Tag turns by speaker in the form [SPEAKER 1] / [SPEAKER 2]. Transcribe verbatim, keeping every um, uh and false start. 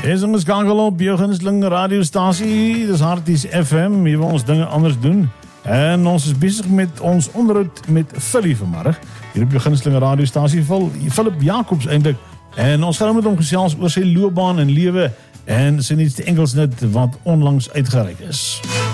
[SPEAKER 1] Is ingeskakel op jou gunsteling radiostasie, dis Harties F M, hier waar ons dinge anders doen. En ons is besig met ons onderhoud met Philly vanmiddag, hier op jou gunsteling radiostasie, Philip Jacobs eintlik. En ons gaan met hom gesels oor sy loopbaan en lewe en sy nuutste Engelsnit wat onlangs uitgereik is.